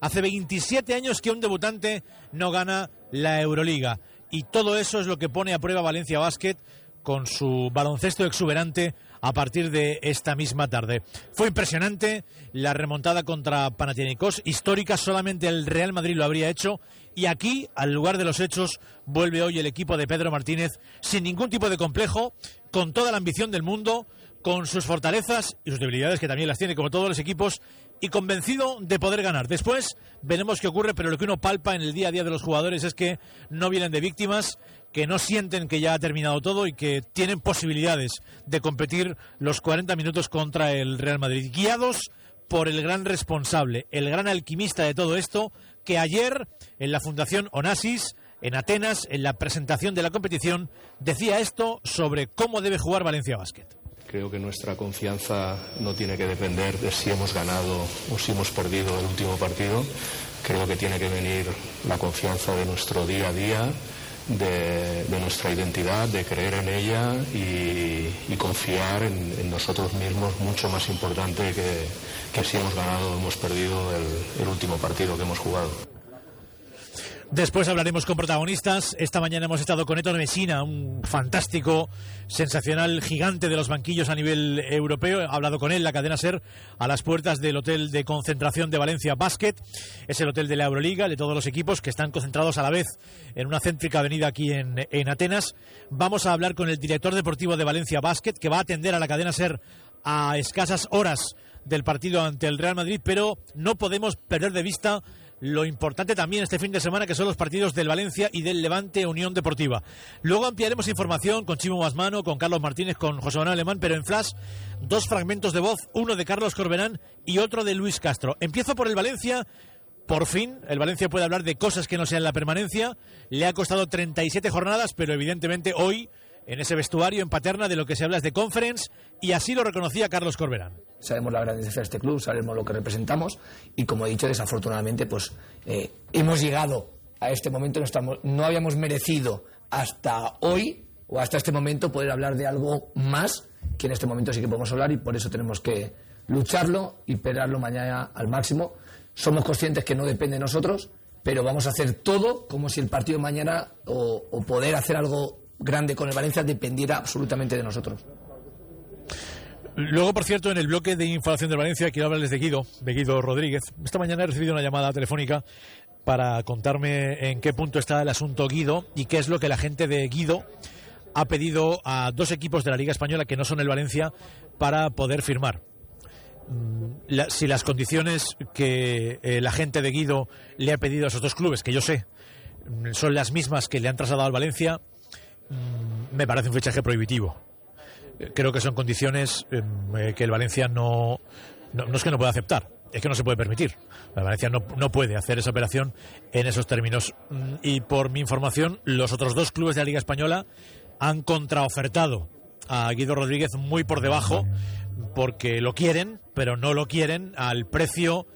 Hace 27 años que un debutante no gana la Euroliga. Y todo eso es lo que pone a prueba Valencia Basket con su baloncesto exuberante a partir de esta misma tarde. Fue impresionante la remontada contra Panathinaikos, histórica, solamente el Real Madrid lo habría hecho, y aquí, al lugar de los hechos, vuelve hoy el equipo de Pedro Martínez sin ningún tipo de complejo, con toda la ambición del mundo, con sus fortalezas y sus debilidades, que también las tiene como todos los equipos, y convencido de poder ganar. Después veremos qué ocurre, pero lo que uno palpa en el día a día de los jugadores es que no vienen de víctimas, que no sienten que ya ha terminado todo y que tienen posibilidades de competir los 40 minutos contra el Real Madrid, guiados por el gran responsable, el gran alquimista de todo esto, que ayer en la Fundación Onassis, en Atenas, en la presentación de la competición, decía esto sobre cómo debe jugar Valencia Basket. Creo que nuestra confianza no tiene que depender de si hemos ganado o si hemos perdido el último partido. Creo que tiene que venir la confianza de nuestro día a día, de nuestra identidad, de creer en ella y confiar en nosotros mismos, mucho más importante que si hemos ganado o hemos perdido el último partido que hemos jugado. Después hablaremos con protagonistas. Esta mañana hemos estado con Héctor Messina, un fantástico, sensacional gigante de los banquillos a nivel europeo. He hablado con él, la cadena SER, a las puertas del hotel de concentración de Valencia Basket. Es el hotel de la Euroliga, de todos los equipos que están concentrados a la vez en una céntrica avenida aquí en Atenas. Vamos a hablar con el director deportivo de Valencia Basket, que va a atender a la cadena SER a escasas horas del partido ante el Real Madrid, pero no podemos perder de vista lo importante también este fin de semana, que son los partidos del Valencia y del Levante Unión Deportiva. Luego ampliaremos información con Chimo Masmano, con Carlos Martínez, con José Manuel Alemán, pero en flash, dos fragmentos de voz, uno de Carlos Corberán y otro de Luis Castro. Empiezo por el Valencia. Por fin, el Valencia puede hablar de cosas que no sean la permanencia. Le ha costado 37 jornadas, pero evidentemente hoy, en ese vestuario, en Paterna, de lo que se habla es de Conference, y así lo reconocía Carlos Corberán. Sabemos la grandeza de este club, sabemos lo que representamos, y como he dicho, desafortunadamente, pues hemos llegado a este momento, no habíamos merecido hasta hoy, o hasta este momento, poder hablar de algo más, que en este momento sí que podemos hablar, y por eso tenemos que lucharlo y pelearlo mañana al máximo. Somos conscientes que no depende de nosotros, pero vamos a hacer todo como si el partido de mañana, o poder hacer algo grande con el Valencia, dependiera absolutamente de nosotros. Luego, por cierto, en el bloque de información del Valencia quiero hablarles de Guido Rodríguez. Esta mañana he recibido una llamada telefónica para contarme en qué punto está el asunto Guido y qué es lo que la gente de Guido ha pedido a dos equipos de la Liga Española que no son el Valencia para poder firmar. Si las condiciones que la gente de Guido le ha pedido a esos dos clubes, que yo sé, son las mismas que le han trasladado al Valencia, me parece un fichaje prohibitivo. Creo que son condiciones que el Valencia no es que no pueda aceptar, es que no se puede permitir. El Valencia no puede hacer esa operación en esos términos. Y por mi información, los otros dos clubes de la Liga Española han contraofertado a Guido Rodríguez muy por debajo, porque lo quieren, pero no lo quieren al precio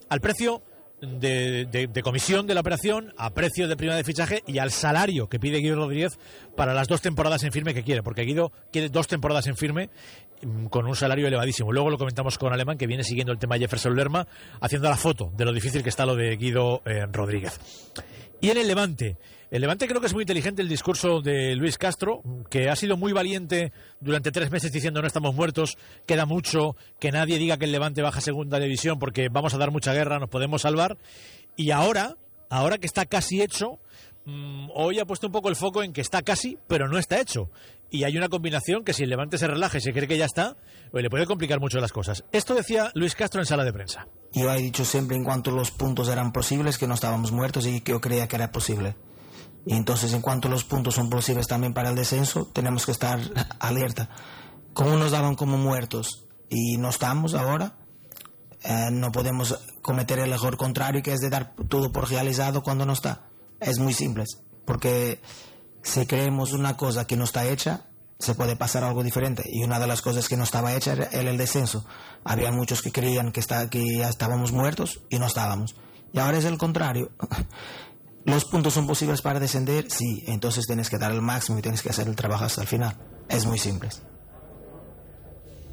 de comisión de la operación, a precio de prima de fichaje y al salario que pide Guido Rodríguez para las 2 temporadas en firme que quiere, porque Guido quiere 2 temporadas en firme con un salario elevadísimo. Luego lo comentamos con Alemán, que viene siguiendo el tema de Jefferson Lerma, haciendo la foto de lo difícil que está lo de Guido Rodríguez. Y en el Levante creo que es muy inteligente el discurso de Luis Castro, que ha sido muy valiente durante 3 meses diciendo no estamos muertos, queda mucho, que nadie diga que el Levante baja a segunda división porque vamos a dar mucha guerra, nos podemos salvar. Y ahora que está casi hecho, hoy ha puesto un poco el foco en que está casi, pero no está hecho. Y hay una combinación que si el Levante se relaja y se cree que ya está, pues le puede complicar mucho las cosas. Esto decía Luis Castro en sala de prensa. Yo he dicho siempre, en cuanto los puntos eran posibles, que no estábamos muertos y que yo creía que era posible. Y entonces, en cuanto los puntos son posibles también para el descenso, tenemos que estar alerta. Como nos daban como muertos y no estamos ahora, no podemos cometer el error contrario, que es de dar todo por realizado cuando no está. Es muy simple, porque si creemos una cosa que no está hecha, se puede pasar algo diferente. Y una de las cosas que no estaba hecha era el descenso. Había muchos que creían que ya estábamos muertos y no estábamos. Y ahora es el contrario. ¿Los puntos son posibles para descender? Sí, entonces tienes que dar el máximo y tienes que hacer el trabajo hasta el final. Es muy simple.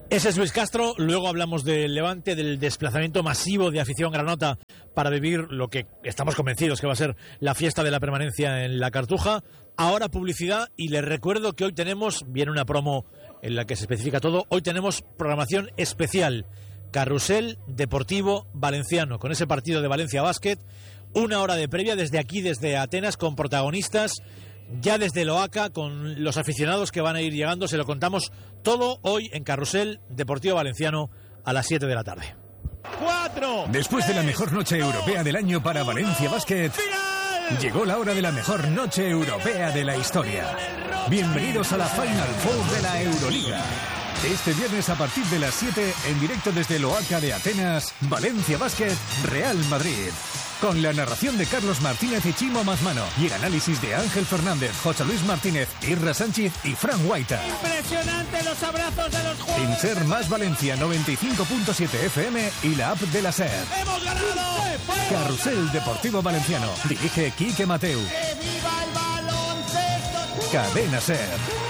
Ese es Luis Castro. Luego hablamos del Levante, del desplazamiento masivo de afición granota para vivir lo que estamos convencidos que va a ser la fiesta de la permanencia en la Cartuja. Ahora publicidad, y les recuerdo que hoy viene una promo en la que se especifica todo, hoy tenemos programación especial, Carrusel Deportivo Valenciano, con ese partido de Valencia Basket, 1 hora de previa desde aquí, desde Atenas, con protagonistas, ya desde Loaca, con los aficionados que van a ir llegando. Se lo contamos todo hoy en Carrusel Deportivo Valenciano a las 7 de la tarde. 4. Después de la mejor noche europea del año para Valencia Basket, llegó la hora de la mejor noche europea de la historia. Bienvenidos a la Final Four de la Euroliga. Este viernes a partir de las 7, en directo desde Loaca de Atenas, Valencia Basket, Real Madrid. Con la narración de Carlos Martínez y Chimo Mazmano y el análisis de Ángel Fernández, José Luis Martínez, Irra Sánchez y Fran Guaita. Impresionante los abrazos de los jugadores. En Ser Más Valencia 95.7 FM y la app de la Ser. ¡Hemos ganado! Carrusel Deportivo Valenciano. Dirige Quique Mateu. ¡Que viva el baloncesto! Cadena Ser.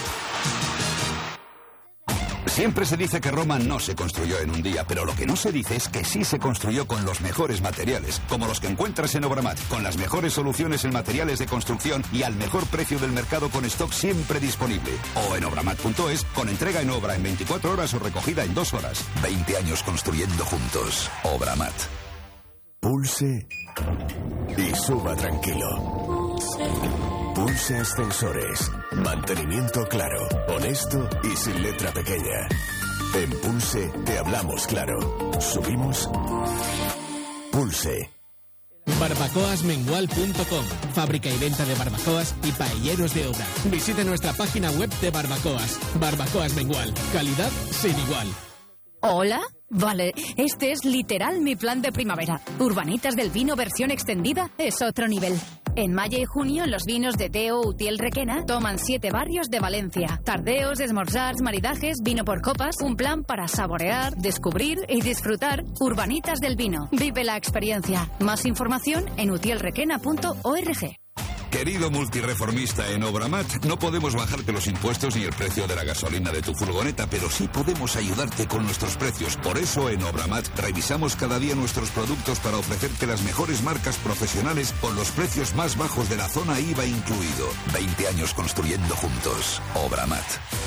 Siempre se dice que Roma no se construyó en un día, pero lo que no se dice es que sí se construyó con los mejores materiales, como los que encuentras en Obramat, con las mejores soluciones en materiales de construcción y al mejor precio del mercado, con stock siempre disponible. O en obramat.es, con entrega en obra en 24 horas o recogida en 2 horas. 20 años construyendo juntos. Obramat. Pulse y suba tranquilo. Pulse Ascensores. Mantenimiento claro, honesto y sin letra pequeña. En Pulse te hablamos claro. Subimos. Pulse. Barbacoasmengual.com. Fábrica y venta de barbacoas y paelleros de obra. Visite nuestra página web de barbacoas. Barbacoas Mengual. Calidad sin igual. ¿Hola? Vale, este es literal mi plan de primavera. Urbanitas del Vino versión extendida es otro nivel. En mayo y junio, los vinos de Teo Utiel Requena toman 7 barrios de Valencia. Tardeos, esmorzars, maridajes, vino por copas. Un plan para saborear, descubrir y disfrutar. Urbanitas del Vino. Vive la experiencia. Más información en utielrequena.org. Querido multireformista en Obramat, no podemos bajarte los impuestos ni el precio de la gasolina de tu furgoneta, pero sí podemos ayudarte con nuestros precios. Por eso en Obramat revisamos cada día nuestros productos para ofrecerte las mejores marcas profesionales con los precios más bajos de la zona, IVA incluido. 20 años construyendo juntos. Obramat.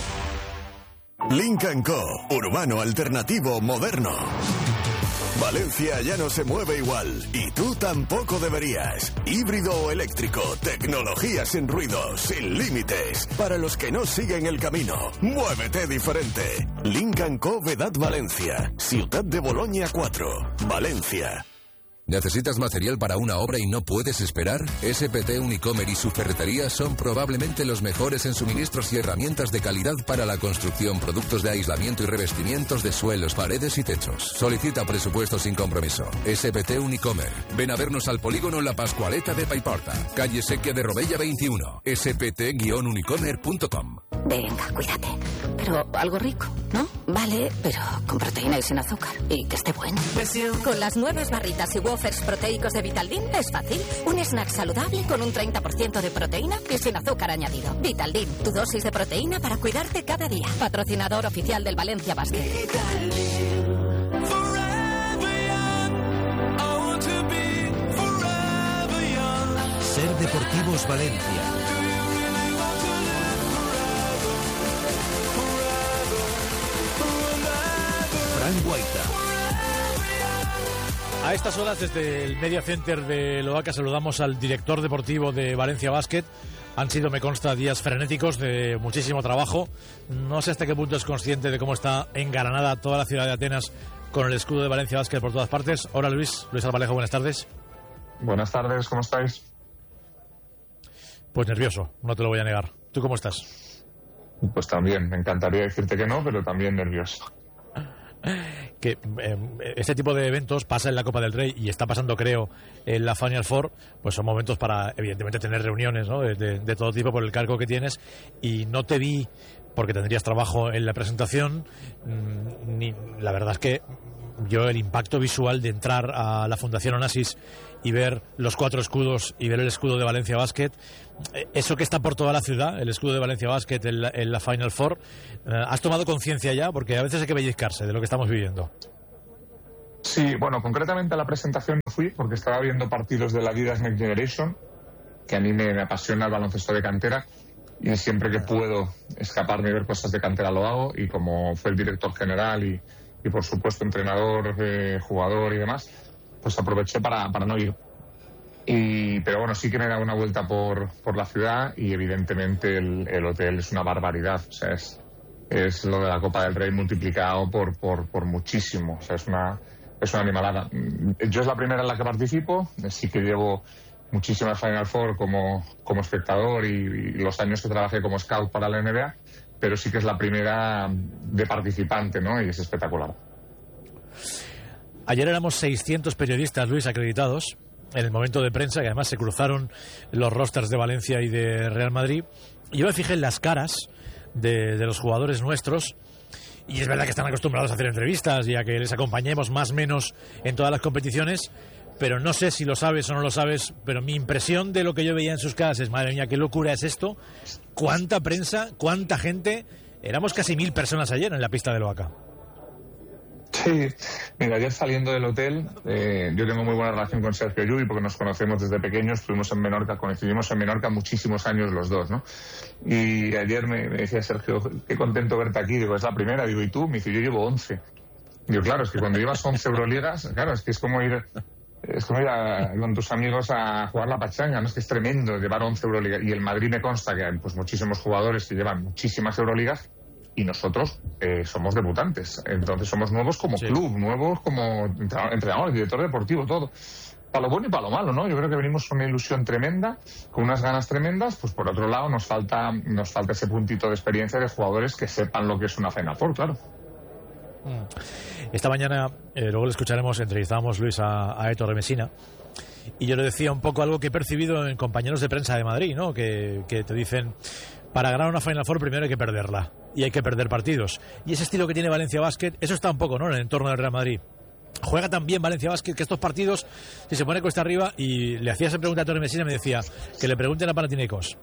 Lynk & Co. Urbano alternativo moderno. Valencia ya no se mueve igual, y tú tampoco deberías. Híbrido o eléctrico, tecnología sin ruido, sin límites. Para los que no siguen el camino, muévete diferente. Lynk & Co. Vedat Valencia, Ciudad de Boloña 4, Valencia. ¿Necesitas material para una obra y no puedes esperar? SPT Unicomer y su ferretería son probablemente los mejores en suministros y herramientas de calidad para la construcción, productos de aislamiento y revestimientos de suelos, paredes y techos. Solicita presupuesto sin compromiso. SPT Unicomer. Ven a vernos al polígono La Pascualeta de Paiporta, calle Sequia de Robella 21. spt-unicomer.com. Venga, cuídate. Pero algo rico, ¿no? Vale, pero con proteína y sin azúcar. Y que esté bueno. Con las nuevas barritas y wafers proteicos de Vitaldin es fácil. Un snack saludable con un 30% de proteína y sin azúcar añadido. Vitaldin, tu dosis de proteína para cuidarte cada día. Patrocinador oficial del Valencia Basket. Ser Deportivos Valencia. Fran Guaita. A estas horas, desde el Media Center de Loaca, saludamos al director deportivo de Valencia Basket. Han sido, me consta, días frenéticos de muchísimo trabajo. No sé hasta qué punto es consciente de cómo está engalanada toda la ciudad de Atenas con el escudo de Valencia Basket por todas partes. Hola Luis Albalejo, buenas tardes. Buenas tardes, ¿cómo estáis? Pues nervioso, no te lo voy a negar. ¿Tú cómo estás? Pues también, me encantaría decirte que no, pero también nervioso. Que este tipo de eventos pasa en la Copa del Rey y está pasando, creo, en la Final Four, pues son momentos para, evidentemente, tener reuniones, ¿no? de todo tipo por el cargo que tienes, y no te vi, porque tendrías trabajo en la presentación, la verdad es que yo el impacto visual de entrar a la Fundación Onassis y ver los 4 escudos y ver el escudo de Valencia Basket, eso que está por toda la ciudad, el escudo de Valencia Basket en la Final Four, ¿has tomado conciencia ya? Porque a veces hay que pellizcarse de lo que estamos viviendo. Sí, bueno, concretamente a la presentación no fui porque estaba viendo partidos de la Adidas Next Generation, que a mí me apasiona el baloncesto de cantera, y siempre que puedo escaparme y ver cosas de cantera lo hago, y como fue el director general y por supuesto entrenador, jugador y demás, pues aproveché para no ir. Pero bueno, sí que me he dado una vuelta por la ciudad, y evidentemente el hotel es una barbaridad. O sea, es lo de la Copa del Rey multiplicado por muchísimo. O sea, es una animalada. Yo es la primera en la que participo, sí que llevo muchísimas Final Four como espectador y los años que trabajé como scout para la NBA, pero sí que es la primera de participante, ¿no? Y es espectacular. Ayer éramos 600 periodistas, Luis, acreditados en el momento de prensa, que además se cruzaron los rosters de Valencia y de Real Madrid, y yo me fijé en las caras de los jugadores nuestros, y es verdad que están acostumbrados a hacer entrevistas y a que les acompañemos más o menos en todas las competiciones, pero no sé si lo sabes o no lo sabes, pero mi impresión de lo que yo veía en sus caras es, madre mía, qué locura es esto, cuánta prensa, cuánta gente. Éramos casi 1000 personas ayer en la pista del Oaca. Sí, mira, ayer saliendo del hotel, yo tengo muy buena relación con Sergio Llull porque nos conocemos desde pequeños, estuvimos en Menorca, coincidimos en Menorca muchísimos años los dos, ¿no? Y ayer me decía Sergio, qué contento verte aquí, digo, es la primera, digo, ¿y tú? Me dice, yo llevo 11. Digo, claro, es que cuando llevas 11 Euroligas, claro, es que es como ir con tus amigos a jugar la pachanga, ¿no? Es que es tremendo llevar 11 Euroligas. Y el Madrid me consta que hay pues muchísimos jugadores que llevan muchísimas Euroligas, y nosotros somos debutantes. Entonces somos nuevos como club, nuevos como entrenador, director deportivo, todo. Para lo bueno y para lo malo, ¿no? Yo creo que venimos con una ilusión tremenda, con unas ganas tremendas. Pues por otro lado nos falta ese puntito de experiencia de jugadores que sepan lo que es una Final Four, claro. Esta mañana, luego le escucharemos, entrevistábamos, Luis, a Héctor Messina, y yo le decía un poco algo que he percibido en compañeros de prensa de Madrid, ¿no? Que te dicen, para ganar una Final Four primero hay que perderla, y hay que perder partidos. Y ese estilo que tiene Valencia Basket, eso está un poco, ¿no?, en el entorno del Real Madrid. Juega tan bien Valencia Basket que estos partidos, si se pone cuesta arriba, y le hacía esa pregunta a Héctor Messina, me decía, que le pregunten a Panathinaikos.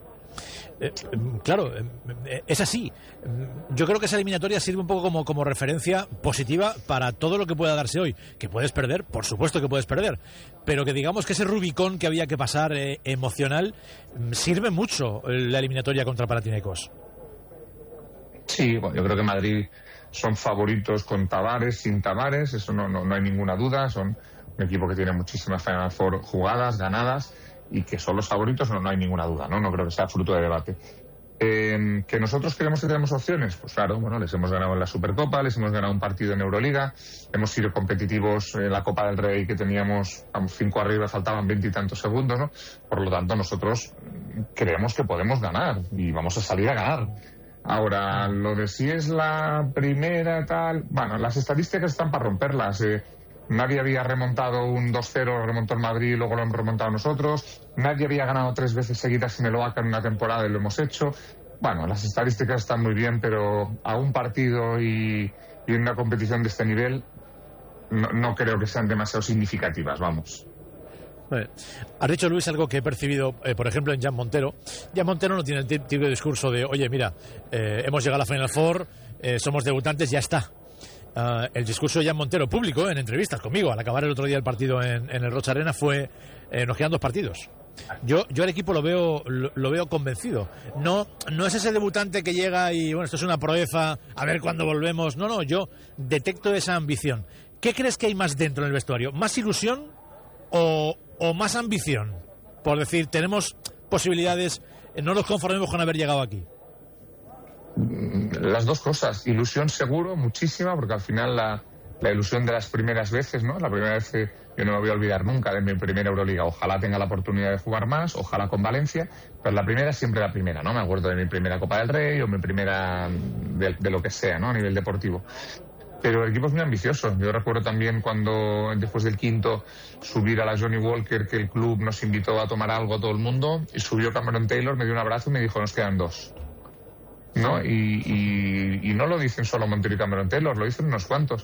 Claro, es así. Yo creo que esa eliminatoria sirve un poco como referencia positiva para todo lo que pueda darse hoy. Que puedes perder, por supuesto que puedes perder, pero que digamos que ese Rubicón que había que pasar emocional sirve mucho la eliminatoria contra Panathinaikos. Sí, bueno, yo creo que Madrid son favoritos con Tavares, sin Tavares, eso no hay ninguna duda. Son un equipo que tiene muchísimas Final Four jugadas, ganadas, y que son los favoritos, no hay ninguna duda, no creo que sea fruto de debate. ¿Que nosotros creemos que tenemos opciones? Pues claro, bueno, les hemos ganado en la Supercopa, les hemos ganado un partido en Euroliga, hemos sido competitivos en la Copa del Rey, que teníamos 5 arriba, faltaban 20 y tantos segundos, ¿no? Por lo tanto, nosotros creemos que podemos ganar y vamos a salir a ganar. Ahora, lo de si es la primera, tal... Bueno, las estadísticas están para romperlas. Nadie había remontado un 2-0, remontó el Madrid y luego lo hemos remontado nosotros. Nadie había ganado 3 veces seguidas en el Oaca en una temporada y lo hemos hecho. Bueno, las estadísticas están muy bien, pero a un partido y en una competición de este nivel no creo que sean demasiado significativas, vamos. Has dicho, Luis, algo que he percibido, por ejemplo, en Jan Montero. Jan Montero no tiene el típico discurso de, oye, mira, hemos llegado a la Final Four, somos debutantes, ya está. El discurso de Jan Montero, público, en entrevistas conmigo, al acabar el otro día el partido en el Rocha Arena, fue, nos quedan 2 partidos. Yo al equipo lo veo convencido. No es ese debutante que llega y, bueno, esto es una proeza, a ver cuándo volvemos. No, yo detecto esa ambición. ¿Qué crees que hay más dentro en el vestuario? ¿Más ilusión o más ambición? Por decir, tenemos posibilidades, no nos conformemos con haber llegado aquí. Las dos cosas. Ilusión seguro, muchísima, porque al final la ilusión de las primeras veces, ¿no? La primera vez que yo no me voy a olvidar nunca de mi primera Euroliga. Ojalá tenga la oportunidad de jugar más, ojalá con Valencia, pero la primera siempre la primera, ¿no? Me acuerdo de mi primera Copa del Rey o mi primera de lo que sea, ¿no? A nivel deportivo. Pero el equipo es muy ambicioso. Yo recuerdo también cuando, después del quinto, subir a la Johnny Walker, que el club nos invitó a tomar algo a todo el mundo, y subió Cameron Taylor, me dio un abrazo y me dijo, nos quedan 2. ¿No? Y no lo dicen solo Montero y Cameron Taylor, lo dicen unos cuantos.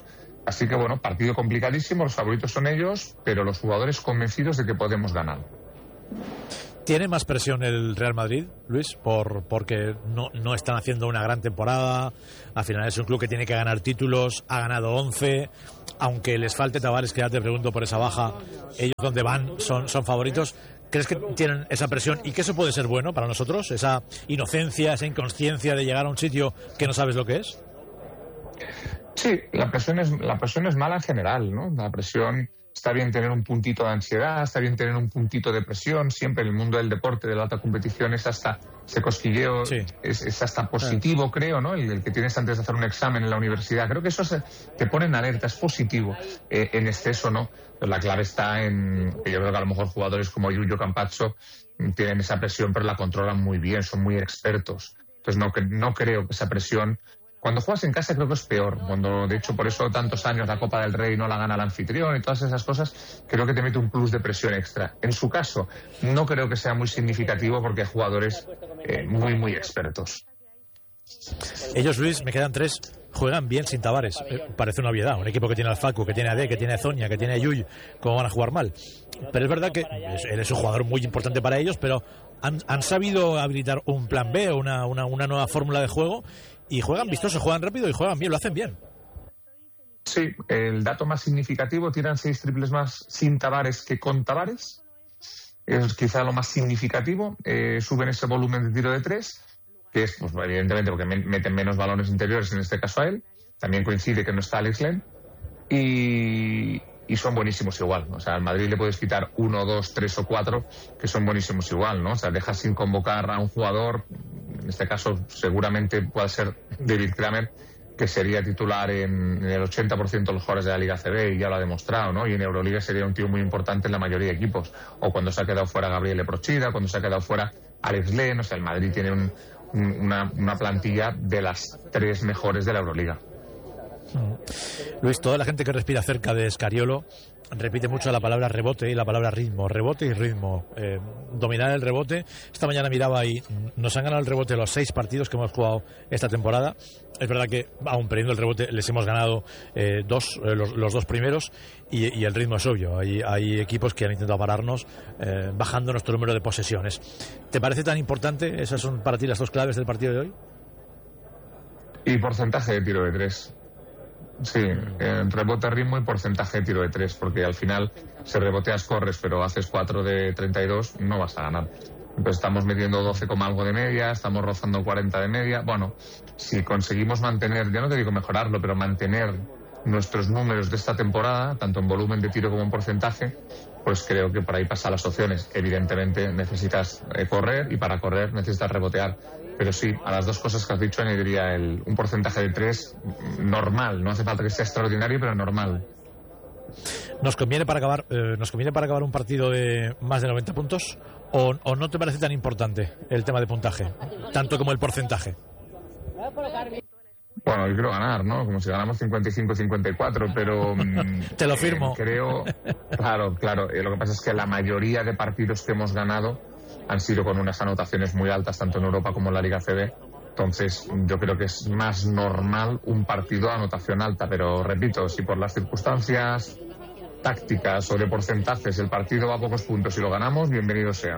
Así que bueno, partido complicadísimo, los favoritos son ellos, pero los jugadores convencidos de que podemos ganar. ¿Tiene más presión el Real Madrid, Luis, porque no están haciendo una gran temporada? Al final es un club que tiene que ganar títulos, ha ganado 11, aunque les falte Tavares, que ya te pregunto por esa baja, ellos donde van son favoritos. ¿Crees que tienen esa presión y que eso puede ser bueno para nosotros? Esa inocencia, esa inconsciencia de llegar a un sitio que no sabes lo que es. Sí, la presión es mala en general, ¿no? La presión... Está bien tener un puntito de ansiedad, está bien tener un puntito de presión. Siempre en el mundo del deporte, de la alta competición, es hasta ese cosquilleo, sí. es hasta positivo, creo, ¿no? El que tienes antes de hacer un examen en la universidad. Creo que eso te pone en alerta, es positivo. En exceso, ¿no? Pero la clave está en que yo creo que a lo mejor jugadores como Yuyo Campazzo tienen esa presión, pero la controlan muy bien, son muy expertos. Entonces no creo que esa presión... Cuando juegas en casa creo que es peor. Cuando, de hecho, por eso tantos años la Copa del Rey no la gana el anfitrión y todas esas cosas, creo que te mete un plus de presión extra. En su caso, no creo que sea muy significativo porque hay jugadores muy expertos. Ellos, Luis, me quedan 3, juegan bien sin Tavares. Parece una obviedad. Un equipo que tiene al Facu, que tiene a D, que tiene a Zonia, que tiene a Yuy, ¿cómo van a jugar mal? Pero es verdad que él es un jugador muy importante para ellos, pero han sabido habilitar un plan B, una nueva fórmula de juego. Y juegan vistosos, juegan rápido y juegan bien, lo hacen bien. Sí, el dato más significativo, tiran 6 triples más sin Tavares que con Tavares. Es quizá lo más significativo. Suben ese volumen de tiro de 3, que es, pues evidentemente, porque meten menos balones interiores, en este caso a él. También coincide que no está Alex Len. Y son buenísimos igual, ¿no? O sea, al Madrid le puedes quitar 1, 2, 3 o 4 que son buenísimos igual, ¿no? O sea, dejas sin convocar a un jugador, en este caso seguramente puede ser David Kramer, que sería titular en el 80% de los jugadores de la Liga CB y ya lo ha demostrado, ¿no? Y en Euroliga sería un tío muy importante en la mayoría de equipos. O cuando se ha quedado fuera Gabriele Procida, cuando se ha quedado fuera Alex Len. O sea, el Madrid tiene una plantilla de las 3 mejores de la Euroliga. Luis, toda la gente que respira cerca de Scariolo repite mucho la palabra rebote y la palabra ritmo, rebote y ritmo, dominar el rebote. Esta mañana miraba y nos han ganado el rebote los 6 partidos que hemos jugado esta temporada. Es verdad que aún perdiendo el rebote les hemos ganado los 2 primeros y el ritmo es obvio. Hay equipos que han intentado pararnos bajando nuestro número de posesiones. ¿Te parece tan importante? ¿Esas son para ti las 2 claves del partido de hoy? Y porcentaje de tiro de 3. Sí, rebote, ritmo y porcentaje de tiro de 3, porque al final si reboteas corres pero haces 4 de 32 no vas a ganar. Entonces estamos metiendo 12, algo de media, estamos rozando 40 de media. Bueno, si conseguimos mantener, ya no te digo mejorarlo, pero mantener nuestros números de esta temporada, tanto en volumen de tiro como en porcentaje, pues creo que por ahí pasan las opciones. Evidentemente necesitas correr y para correr necesitas rebotear. Pero sí, a las 2 cosas que has dicho añadiría un porcentaje de 3 normal. No hace falta que sea extraordinario, pero normal. ¿Nos conviene para acabar un partido de más de 90 puntos? ¿O no te parece tan importante el tema de puntaje? Tanto como el porcentaje. Bueno, yo quiero ganar, ¿no? Como si ganamos 55-54, pero... Te lo firmo. Creo... Claro. Lo que pasa es que la mayoría de partidos que hemos ganado han sido con unas anotaciones muy altas, tanto en Europa como en la Liga CB. Entonces, yo creo que es más normal un partido de anotación alta. Pero, repito, si por las circunstancias tácticas o de porcentajes el partido va a pocos puntos y lo ganamos, bienvenido sea.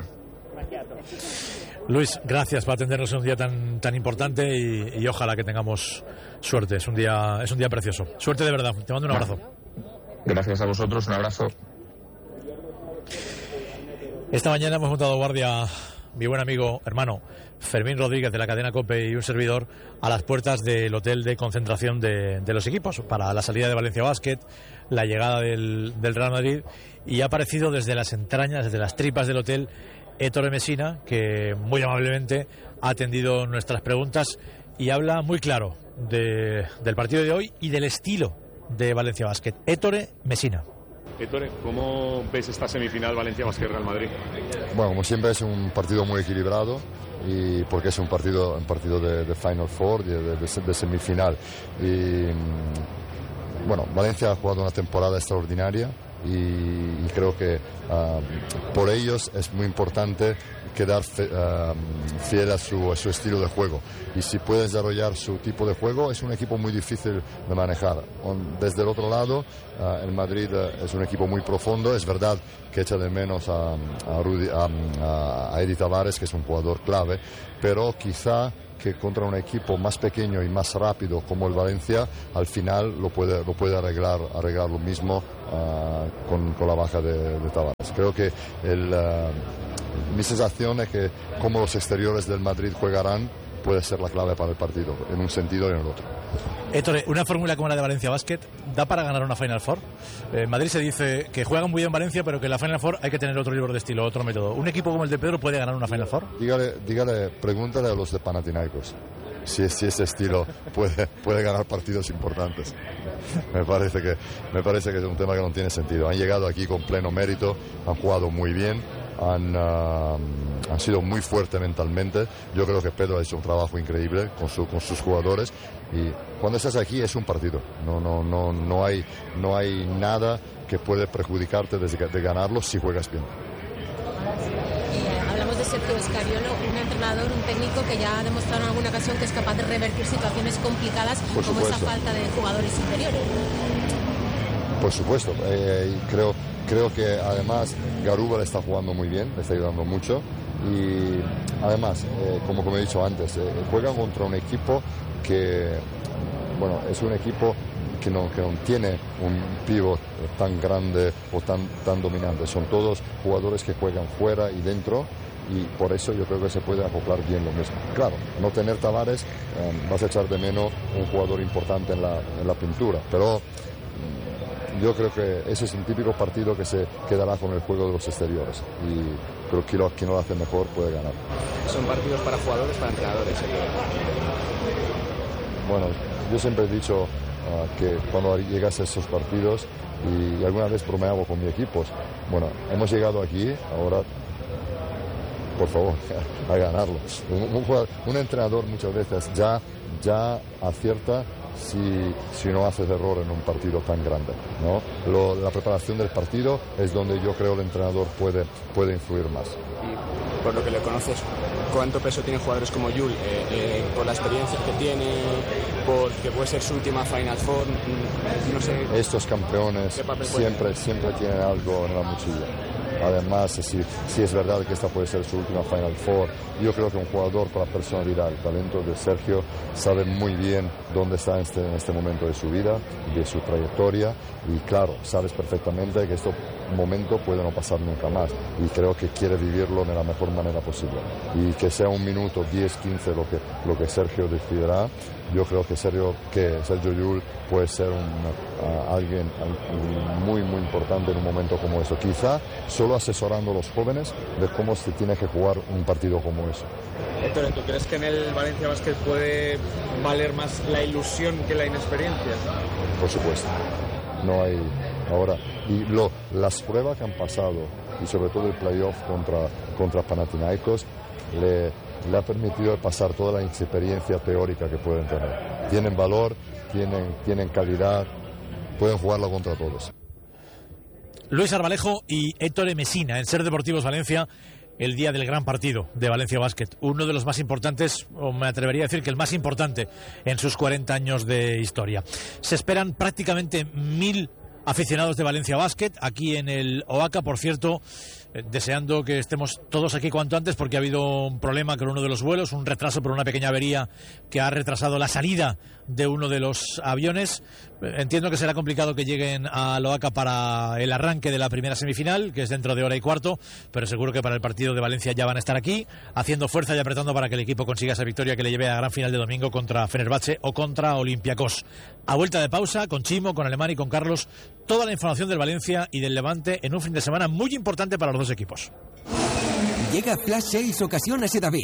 Luis, gracias por atendernos en un día tan importante y ojalá que tengamos suerte. Es un día precioso. Suerte de verdad. Te mando un abrazo. Gracias a vosotros. Un abrazo. Esta mañana hemos montado guardia mi buen amigo, hermano Fermín Rodríguez de la cadena COPE y un servidor a las puertas del hotel de concentración de los equipos para la salida de Valencia Basket, la llegada del Real Madrid, y ha aparecido desde las entrañas, desde las tripas del hotel, Ettore Messina, que muy amablemente ha atendido nuestras preguntas y habla muy claro del partido de hoy y del estilo de Valencia Basket. Ettore Messina. Ettore, ¿cómo ves esta semifinal Valencia Basket Real Madrid? Bueno, como siempre es un partido muy equilibrado y porque es un partido de Final Four, de semifinal. Y bueno, Valencia ha jugado una temporada extraordinaria y creo que por ellos es muy importante quedar fiel a su estilo de juego, y si puede desarrollar su tipo de juego es un equipo muy difícil de manejar. Desde el otro lado, el Madrid es un equipo muy profundo. Es verdad que echa de menos a Edi Tavares, que es un jugador clave, pero quizá que contra un equipo más pequeño y más rápido como el Valencia, al final lo puede arreglar lo mismo con la baja de Tavares. Creo que mi sensación es que como los exteriores del Madrid jugarán puede ser la clave para el partido, en un sentido y en el otro. Héctor, una fórmula como la de Valencia Basket ¿da para ganar una Final Four? En Madrid se dice que juegan muy bien Valencia, pero que en la Final Four hay que tener otro libro de estilo, otro método. ¿Un equipo como el de Pedro puede ganar una Final Four? Pregúntale a los de Panathinaikos si ese estilo puede ganar partidos importantes. Me parece que es un tema que no tiene sentido. Han llegado aquí con pleno mérito, han jugado muy bien, han sido muy fuertes mentalmente. Yo creo que Pedro ha hecho un trabajo increíble con sus jugadores, y cuando estás aquí es un partido. No hay nada que puede perjudicarte de ganarlo si juegas bien. Hablamos de Sergio Scariolo, un entrenador, un técnico que ya ha demostrado en alguna ocasión que es capaz de revertir situaciones complicadas como esa falta de jugadores interiores. Por supuesto, creo que además Garuba le está jugando muy bien, le está ayudando mucho, y además, como he dicho antes, juegan contra un equipo que, es un equipo que no tiene un pívot tan grande o tan dominante. Son todos jugadores que juegan fuera y dentro, y por eso yo creo que se puede acoplar bien lo mismo. Claro, no tener Tavares, vas a echar de menos un jugador importante en la pintura, pero yo creo que ese es un típico partido que se quedará con el juego de los exteriores, y creo que quien lo hace mejor puede ganar. Son partidos para jugadores, para entrenadores. Bueno, yo siempre he dicho que cuando llegas a esos partidos, y alguna vez bromeaba con mi equipo, hemos llegado aquí, ahora por favor, a ganarlo. Un entrenador muchas veces ya acierta si no haces error en un partido tan grande, ¿no? La preparación del partido es donde yo creo el entrenador puede influir más. Y por lo que le conoces, ¿cuánto peso tienen jugadores como Jul? Por la experiencia que tiene, porque puede ser su última Final Four, no sé. Estos campeones siempre tienen algo en la mochila. Además, si es verdad que esta puede ser su última Final Four, yo creo que un jugador con la personalidad, el talento de Sergio, sabe muy bien dónde está en este momento de su vida, de su trayectoria, y claro, sabes perfectamente que este momento puede no pasar nunca más, y creo que quiere vivirlo de la mejor manera posible, y que sea un minuto, 10, 15 lo que Sergio decidirá. Yo creo que Sergio Llull puede ser alguien muy importante en un momento como eso, quizá solo asesorando a los jóvenes de cómo se tiene que jugar un partido como eso. Héctor, ¿tú crees que en el Valencia Basket puede valer más la ilusión que la inexperiencia? Por supuesto, no hay ahora, y las pruebas que han pasado, y sobre todo el playoff contra Panathinaikos, le ha permitido pasar toda la experiencia teórica que pueden tener. Tienen valor, tienen calidad, pueden jugarla contra todos. Luis Arbalejo y Héctor Messina en Ser Deportivos Valencia, el día del gran partido de Valencia Basket, uno de los más importantes, o me atrevería a decir que el más importante en sus 40 años de historia. Se esperan prácticamente 1000 aficionados de Valencia Basket aquí en el Oaca, por cierto, deseando que estemos todos aquí cuanto antes, porque ha habido un problema con uno de los vuelos, un retraso por una pequeña avería que ha retrasado la salida de uno de los aviones. Entiendo que será complicado que lleguen a Oaca para el arranque de la primera semifinal, que es dentro de hora y cuarto, pero seguro que para el partido de Valencia ya van a estar aquí, haciendo fuerza y apretando para que el equipo consiga esa victoria que le lleve a la gran final de domingo contra Fenerbahce o contra Olympiacos. A vuelta de pausa, con Chimo, con Alemán y con Carlos, toda la información del Valencia y del Levante en un fin de semana muy importante para los dos equipos. Llega Flash Sales Ocasiones David.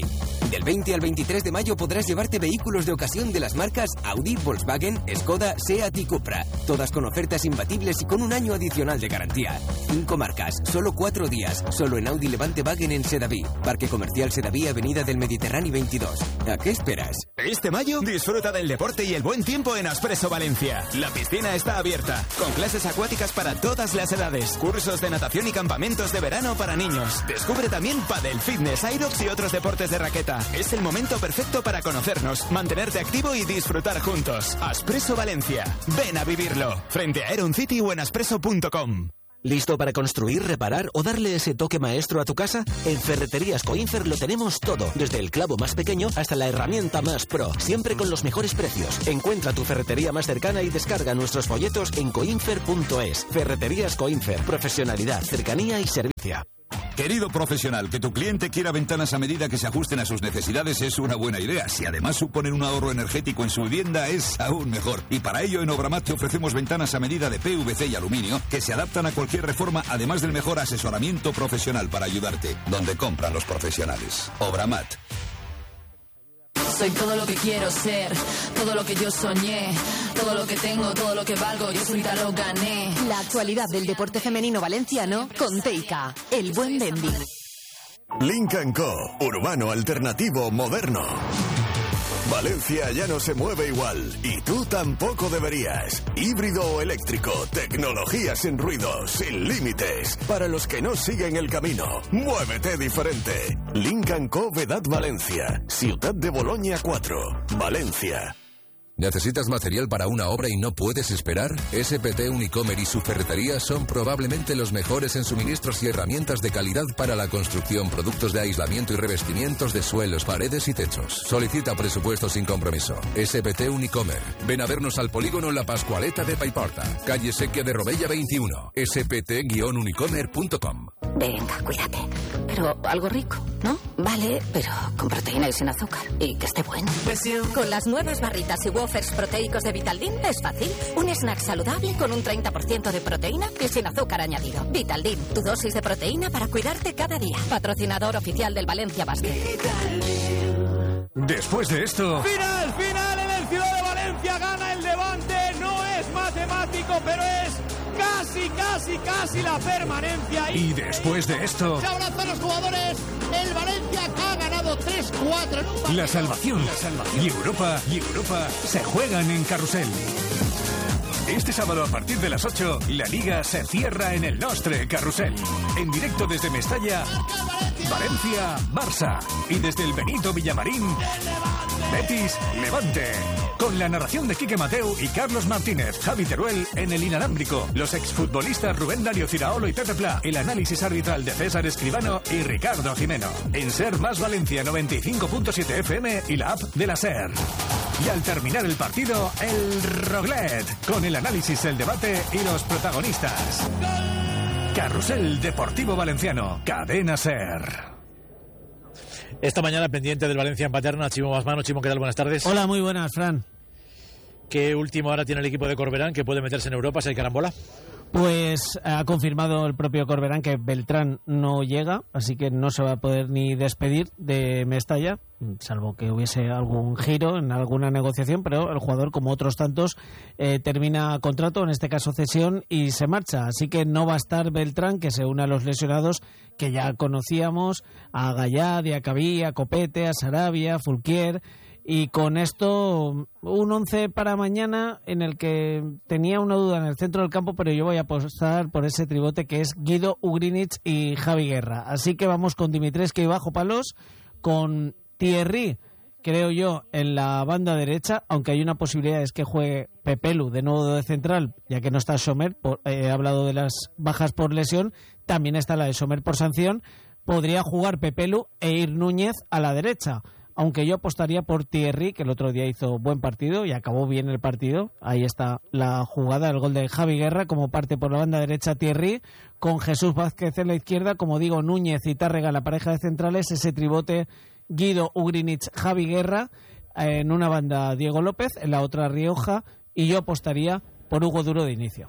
Del 20 al 23 de mayo podrás llevarte vehículos de ocasión de las marcas Audi, Volkswagen, Skoda, Seat y Cupra. Todas con ofertas imbatibles y con un año adicional de garantía. 5 marcas, solo 4 días. Solo en Audi Levante Wagen en Sedaví. Parque Comercial Sedaví, Avenida del Mediterráneo 22. ¿A qué esperas? Este mayo disfruta del deporte y el buen tiempo en Aspresso Valencia. La piscina está abierta, con clases acuáticas para todas las edades, cursos de natación y campamentos de verano para niños. Descubre también pádel, fitness, aerox y otros deportes de raqueta. Es el momento perfecto para conocernos, mantenerte activo y disfrutar juntos. Aspresso Valencia. Ven a vivirlo. Frente a Aeron City o en aspresso.com. ¿Listo para construir, reparar o darle ese toque maestro a tu casa? En Ferreterías Coinfer lo tenemos todo, desde el clavo más pequeño hasta la herramienta más pro, siempre con los mejores precios. Encuentra tu ferretería más cercana y descarga nuestros folletos en coinfer.es. Ferreterías Coinfer, profesionalidad, cercanía y servicio. Querido profesional, que tu cliente quiera ventanas a medida que se ajusten a sus necesidades es una buena idea. Si además suponen un ahorro energético en su vivienda, es aún mejor. Y para ello en Obramat te ofrecemos ventanas a medida de PVC y aluminio que se adaptan a cualquier reforma, además del mejor asesoramiento profesional para ayudarte. Donde compran los profesionales. Obramat. Soy todo lo que quiero ser, todo lo que yo soñé, todo lo que tengo, todo lo que valgo, yo solita lo gané. La actualidad del deporte femenino valenciano con Teica, el buen vending. Lynk & Co, urbano, alternativo, moderno. Valencia ya no se mueve igual, y tú tampoco deberías. Híbrido o eléctrico, tecnología sin ruido, sin límites. Para los que no siguen el camino, muévete diferente. Lynk & Co Vedat Valencia, Ciutat de Boloña 4, Valencia. ¿Necesitas material para una obra y no puedes esperar? SPT Unicomer y su ferretería son probablemente los mejores en suministros y herramientas de calidad para la construcción, productos de aislamiento y revestimientos de suelos, paredes y techos. Solicita presupuesto sin compromiso. SPT Unicomer. Ven a vernos al polígono La Pascualeta de Paiporta, calle Sequia de Robella 21. spt-unicomer.com. Venga, cuídate. Pero algo rico, ¿no? Vale, pero con proteína y sin azúcar. Y que esté bueno. Con las nuevas barritas y wafers proteicos de Vitaldin es fácil. Un snack saludable con un 30% de proteína y sin azúcar añadido. Vitaldin, tu dosis de proteína para cuidarte cada día. Patrocinador oficial del Valencia Basket. Después de esto... ¡Final en el Ciudad de Valencia! Gana el Levante. No es matemático, pero es casi la permanencia. Y después de esto... Se abrazan los jugadores. El Valencia ha ganado 3-4. La salvación y Europa se juegan en Carrusel. Este sábado a partir de las 8, la Liga se cierra en el Nostre Carrusel. En directo desde Mestalla, Valencia, Barça. Y desde el Benito Villamarín, Betis, Levante. Con la narración de Quique Mateu y Carlos Martínez, Javi Teruel en el inalámbrico, los exfutbolistas Rubén Darío Ciraolo y Pepe Pla, el análisis arbitral de César Escribano y Ricardo Jimeno. En Ser Más Valencia 95.7 FM y la app de la Ser. Y al terminar el partido, el Roglet, con el análisis, el debate y los protagonistas. Carrusel Deportivo Valenciano, Cadena Ser. Esta mañana pendiente del Valencia en Paterna, Chimo Basmano. Chimo, ¿qué tal? Buenas tardes. Hola, muy buenas, Fran. ¿Qué última hora tiene el equipo de Corberán que puede meterse en Europa si hay carambola? Pues ha confirmado el propio Corberán que Beltrán no llega, así que no se va a poder ni despedir de Mestalla, salvo que hubiese algún giro en alguna negociación, pero el jugador, como otros tantos, termina contrato, en este caso cesión, y se marcha. Así que no va a estar Beltrán, que se une a los lesionados que ya conocíamos, a Gallá, Diacabí, a Copete, a Sarabia, a Fulquier. Y con esto, un 11 para mañana en el que tenía una duda en el centro del campo, pero yo voy a apostar por ese tribote que es Guido Ugrinic y Javi Guerra. Así que vamos con Dimitrescu y bajo palos, con Thierry, creo yo, en la banda derecha, aunque hay una posibilidad es que juegue Pepelu de nuevo de central, ya que no está Sommer, he hablado de las bajas por lesión, también está la de Sommer por sanción, podría jugar Pepelu e ir Núñez a la derecha. Aunque yo apostaría por Thierry, que el otro día hizo buen partido y acabó bien el partido. Ahí está la jugada, el gol de Javi Guerra, como parte por la banda derecha Thierry, con Jesús Vázquez en la izquierda, como digo, Núñez y Tárrega, la pareja de centrales, ese tribote Guido Ugrinic, Javi Guerra, en una banda Diego López, en la otra Rioja, y yo apostaría por Hugo Duro de inicio.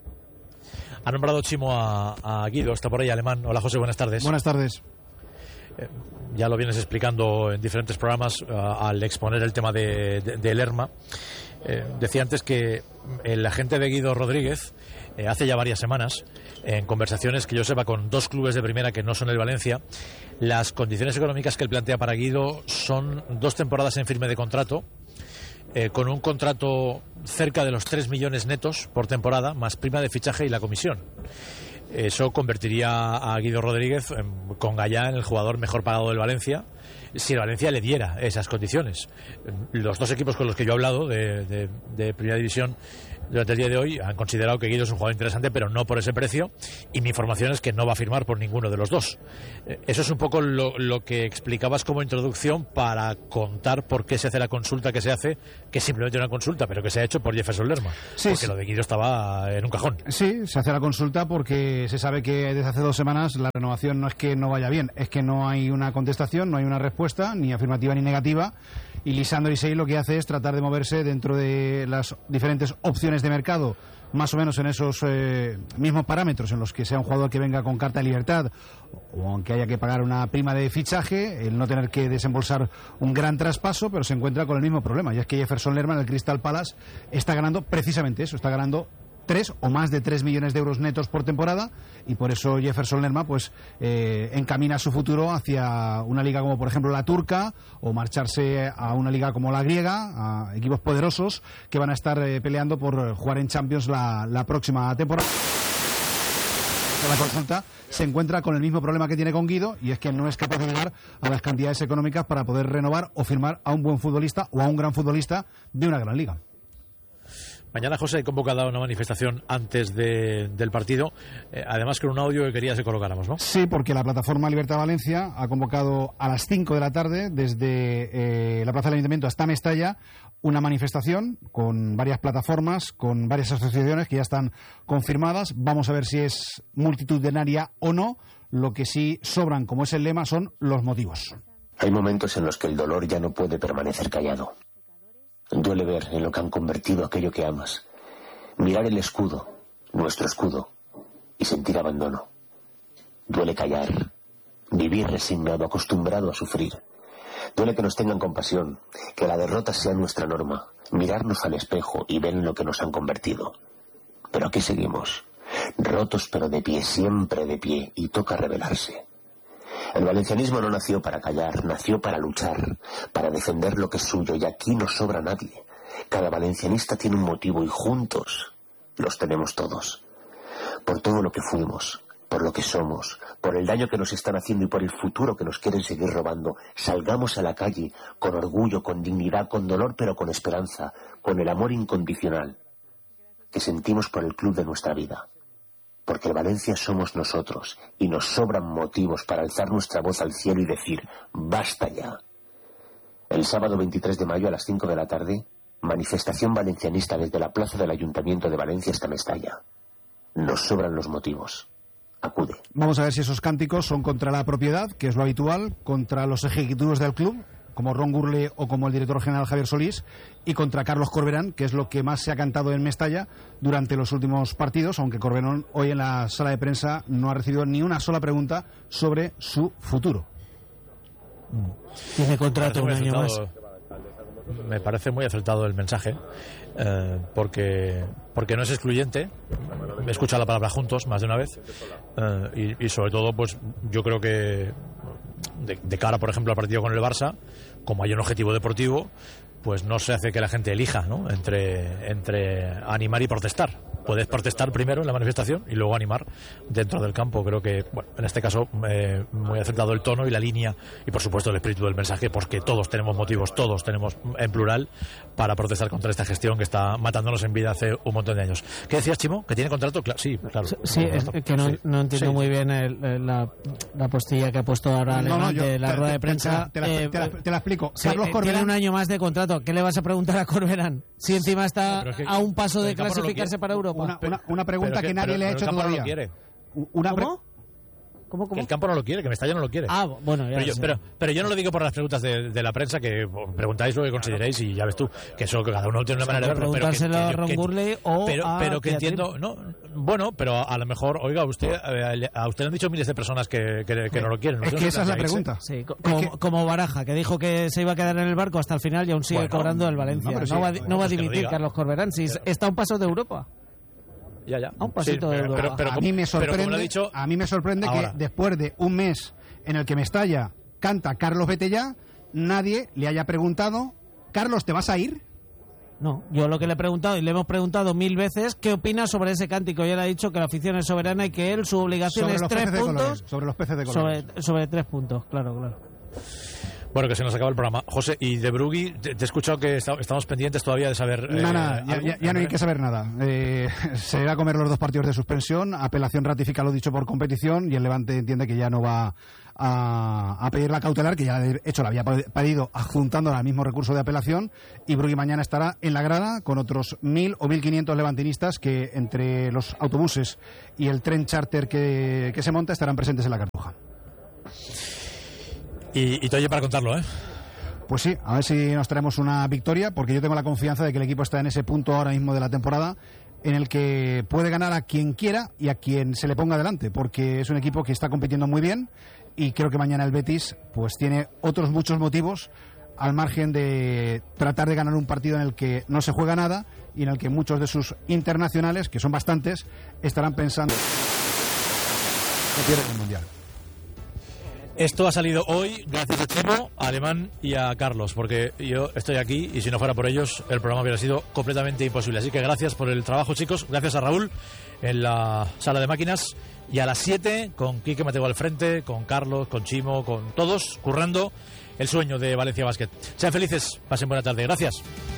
Ha nombrado Chimo a Guido, está por ahí, alemán. Hola José, buenas tardes. Buenas tardes. Ya lo vienes explicando en diferentes programas al exponer el tema de Lerma. Decía antes que el agente de Guido Rodríguez, hace ya varias semanas, en conversaciones que yo sepa con 2 clubes de primera que no son el Valencia, las condiciones económicas que él plantea para Guido son 2 temporadas en firme de contrato, con un contrato cerca de los 3 millones netos por temporada, más prima de fichaje y la comisión. Eso convertiría a Guido Rodríguez con Gallá en el jugador mejor pagado del Valencia, si el Valencia le diera esas condiciones. Los 2 equipos con los que yo he hablado de Primera División durante el día de hoy han considerado que Guido es un jugador interesante, pero no por ese precio, y mi información es que no va a firmar por ninguno de los 2. Eso es un poco lo que explicabas como introducción para contar por qué se hace la consulta que se hace, que es simplemente una consulta, pero que se ha hecho por Jefferson Lerma, porque lo de Guido estaba en un cajón. Sí, se hace la consulta porque se sabe que desde hace 2 semanas la renovación no es que no vaya bien, es que no hay una contestación, no hay una respuesta, ni afirmativa ni negativa, y Lisandro Isei lo que hace es tratar de moverse dentro de las diferentes opciones de mercado, más o menos en esos mismos parámetros, en los que sea un jugador que venga con carta de libertad, o aunque haya que pagar una prima de fichaje, el no tener que desembolsar un gran traspaso, pero se encuentra con el mismo problema, y es que Jefferson Lerma en el Crystal Palace está ganando precisamente eso, está ganando 3 o más de 3 millones de euros netos por temporada, y por eso Jefferson Lerma pues encamina su futuro hacia una liga como por ejemplo la turca, o marcharse a una liga como la griega, a equipos poderosos que van a estar peleando por jugar en Champions la próxima temporada. La consulta se encuentra con el mismo problema que tiene con Guido, y es que no es capaz de llegar a las cantidades económicas para poder renovar o firmar a un buen futbolista o a un gran futbolista de una gran liga. Mañana, José, hay convocada una manifestación antes del partido, además con un audio que querías que colocáramos, ¿no? Sí, porque la plataforma Libertad Valencia ha convocado a las 5 de la tarde desde la Plaza del Ayuntamiento hasta Mestalla una manifestación con varias plataformas, con varias asociaciones que ya están confirmadas. Vamos a ver si es multitudinaria o no. Lo que sí sobran, como es el lema, son los motivos. Hay momentos en los que el dolor ya no puede permanecer callado. Duele ver en lo que han convertido aquello que amas. Mirar el escudo, nuestro escudo, y sentir abandono. Duele callar, vivir resignado, acostumbrado a sufrir. Duele que nos tengan compasión, que la derrota sea nuestra norma, mirarnos al espejo y ver en lo que nos han convertido. Pero aquí seguimos, rotos pero de pie, siempre de pie, y toca rebelarse. El valencianismo no nació para callar, nació para luchar, para defender lo que es suyo, y aquí no sobra nadie. Cada valencianista tiene un motivo y juntos los tenemos todos. Por todo lo que fuimos, por lo que somos, por el daño que nos están haciendo y por el futuro que nos quieren seguir robando, salgamos a la calle con orgullo, con dignidad, con dolor pero con esperanza, con el amor incondicional que sentimos por el club de nuestra vida. Porque el Valencia somos nosotros y nos sobran motivos para alzar nuestra voz al cielo y decir ¡basta ya! El sábado 23 de mayo a las 5 de la tarde, manifestación valencianista desde la plaza del Ayuntamiento de Valencia hasta Mestalla. Nos sobran los motivos. Acude. Vamos a ver si esos cánticos son contra la propiedad, que es lo habitual, contra los ejecutivos del club, como Ron Gurle o como el director general Javier Solís, y contra Carlos Corberán, que es lo que más se ha cantado en Mestalla durante los últimos partidos, aunque Corberán hoy en la sala de prensa no ha recibido ni una sola pregunta sobre su futuro. Tiene contrato un año más. Me parece muy acertado el mensaje, porque no es excluyente. He escuchado la palabra juntos más de una vez, y sobre todo pues yo creo que de cara, por ejemplo, al partido con el Barça, como hay un objetivo deportivo, pues no se hace que la gente elija, ¿no?, entre animar y protestar. Puedes protestar primero en la manifestación y luego animar dentro del campo. Creo que, bueno, en este caso muy acertado el tono y la línea y por supuesto el espíritu del mensaje, porque todos tenemos motivos, todos tenemos en plural para protestar contra esta gestión que está matándonos en vida hace un montón de años. ¿Qué decías, Chimo? ¿Que tiene contrato? Sí, claro. Sí, es que no entiendo muy bien la postilla que ha puesto ahora de la rueda de prensa. Te la explico. Sí, Carlos Corberán tiene un año más de contrato. ¿Qué le vas a preguntar a Corberán si encima está a un paso de clasificarse para Europa? Una pregunta que nadie le ha hecho todavía. ¿Cómo? Que el campo no lo quiere, que Mestalla no lo quiere. Ah, bueno, ya pero yo no lo digo por las preguntas de la prensa, que preguntáis lo que consideréis y ya ves tú, que eso cada uno tiene una manera de verlo. Preguntárselo a Ron Burley o pero que entiendo, no, bueno, pero a lo mejor, oiga, a usted le han dicho miles de personas que no lo quieren. Es que esa es la pregunta. Sí, como Baraja, que dijo que se iba a quedar en el barco hasta el final y aún sigue cobrando el Valencia. No va a dimitir Carlos Corberán, si está a un paso de Europa. Ya. A un pasito de Europa. A mí me sorprende que después de un mes en el que Mestalla canta Carlos vete ya, nadie le haya preguntado, Carlos, ¿te vas a ir? No, yo lo que le he preguntado, y le hemos preguntado 1000 veces, ¿qué opina sobre ese cántico? Y él ha dicho que la afición es soberana y que él, su obligación es 3 puntos. Sobre los peces de colores. Sobre 3 puntos, claro. Bueno, que se nos acaba el programa. José, y de Brugui, te he escuchado que estamos pendientes todavía de saber... Nada, ya no hay que saber nada. Se irá a comer los 2 partidos de suspensión, apelación ratifica lo dicho por competición y el Levante entiende que ya no va a pedir la cautelar, que ya de hecho la había pedido adjuntándola al mismo recurso de apelación, y Brugui mañana estará en la grada con otros 1.000 o 1.500 levantinistas que entre los autobuses y el tren charter que se monta estarán presentes en la Cartuja. Y te oye para contarlo, ¿eh? Pues sí, a ver si nos traemos una victoria, porque yo tengo la confianza de que el equipo está en ese punto ahora mismo de la temporada en el que puede ganar a quien quiera y a quien se le ponga delante, porque es un equipo que está compitiendo muy bien y creo que mañana el Betis pues tiene otros muchos motivos al margen de tratar de ganar un partido en el que no se juega nada y en el que muchos de sus internacionales, que son bastantes, estarán pensando que pierden el Mundial. Esto ha salido hoy gracias a Chimo, a Alemán y a Carlos, porque yo estoy aquí y si no fuera por ellos el programa hubiera sido completamente imposible. Así que gracias por el trabajo, chicos. Gracias a Raúl en la sala de máquinas, y a las 7 con Quique Mateo al frente, con Carlos, con Chimo, con todos currando el sueño de Valencia Basket. Sean felices, pasen buena tarde. Gracias.